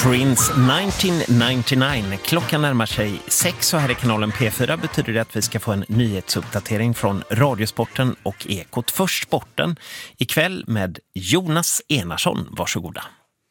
Prince 1999. Klockan närmar sig 6 och här i kanalen P4 betyder det att vi ska få en nyhetsuppdatering från Radiosporten och Ekot. Först sporten ikväll med Jonas Enarsson. Varsågoda.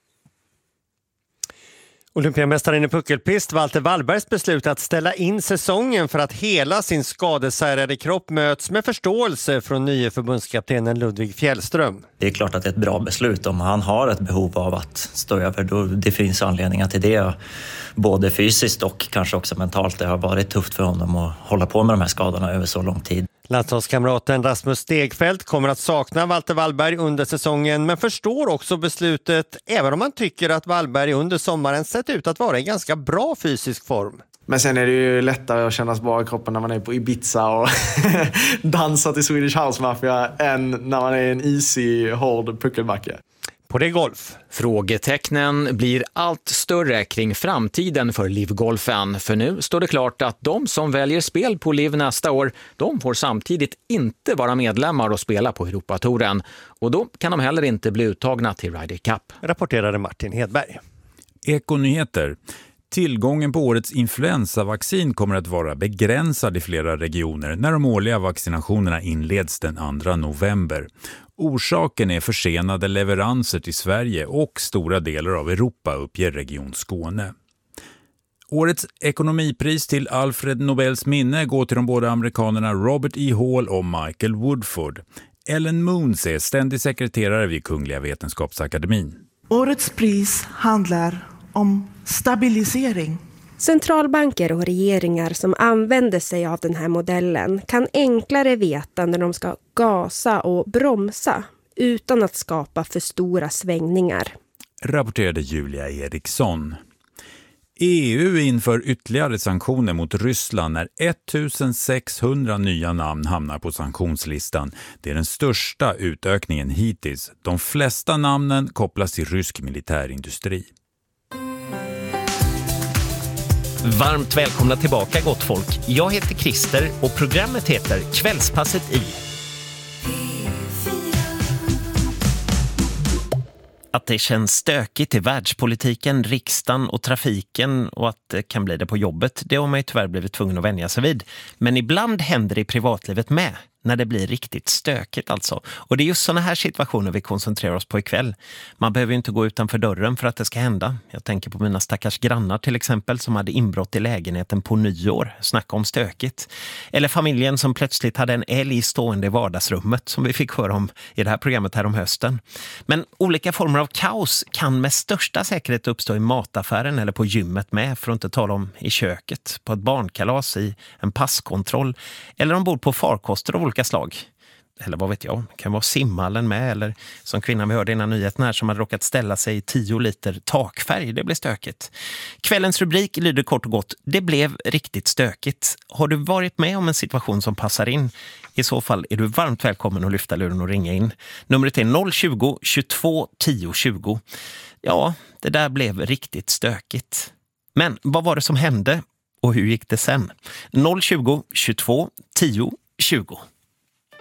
Olympiamästaren i puckelpist Walter Wallbergs beslut att ställa in säsongen för att hela sin skadesärade kropp möts med förståelse från nye förbundskaptenen Ludvig Fjällström. Det är klart att det är ett bra beslut om han har ett behov av att stå över. Då det finns anledningar till det, både fysiskt och kanske också mentalt. Det har varit tufft för honom att hålla på med de här skadorna över så lång tid. Landslagskamraten Rasmus Stegfeldt kommer att sakna Walter Wallberg under säsongen men förstår också beslutet även om han tycker att Wallberg under sommaren sett ut att vara i ganska bra fysisk form. Men sen är det ju lättare att kännas bra i kroppen när man är på Ibiza och dansar till Swedish House Mafia än när man är i en easy, hård puckelbacke. På det golf. Frågetecknen blir allt större kring framtiden för LIV-golfen. För nu står det klart att de som väljer spel på LIV nästa år, de får samtidigt inte vara medlemmar och spela på Europatouren. Och då kan de heller inte bli uttagna till Ryder Cup. Rapporterade Martin Hedberg. Ekonyheter. Tillgången på årets influensavaccin kommer att vara begränsad i flera regioner när de årliga vaccinationerna inleds den 2 november. Orsaken är försenade leveranser till Sverige och stora delar av Europa, uppger Region Skåne. Årets ekonomipris till Alfred Nobels minne går till de båda amerikanerna Robert E. Hall och Michael Woodford. Ellen Moons är ständig sekreterare vid Kungliga Vetenskapsakademin. Årets pris handlar om stabilisering. Centralbanker och regeringar som använder sig av den här modellen kan enklare veta när de ska gasa och bromsa utan att skapa för stora svängningar. Rapporterade Julia Eriksson. EU inför ytterligare sanktioner mot Ryssland när 1600 nya namn hamnar på sanktionslistan. Det är den största utökningen hittills. De flesta namnen kopplas till rysk militärindustri. Varmt välkomna tillbaka gott folk. Jag heter Christer och programmet heter Kvällspasset i. Att det känns stökigt i världspolitiken, riksdagen och trafiken och att det kan bli det på jobbet, det har man ju tyvärr blivit tvungen att vänja sig vid. Men ibland händer det i privatlivet med, när det blir riktigt stökigt alltså. Och det är just sådana här situationer vi koncentrerar oss på ikväll. Man behöver ju inte gå utanför dörren för att det ska hända. Jag tänker på mina stackars grannar till exempel som hade inbrott i lägenheten på nyår. Snacka om stökigt. Eller familjen som plötsligt hade en älg stående i vardagsrummet som vi fick höra om i det här programmet här om hösten. Men olika former av kaos kan med största säkerhet uppstå i mataffären eller på gymmet med, för att inte tala om i köket, på ett barnkalas, i en passkontroll eller ombord på farkoster av olika slag. Eller vad vet jag, kan vara simhallen med, eller som kvinnan vi hörde innan nyheten här som hade råkat ställa sig i 10 liter takfärg. Det blev stökigt. Kvällens rubrik lyder kort och gott: det blev riktigt stökigt. Har du varit med om en situation som passar in? I så fall är du varmt välkommen att lyfta luren och ringa in. Numret är 020 22 10 20. Ja, det där blev riktigt stökigt. Men vad var det som hände och hur gick det sen? 020 22 10 20.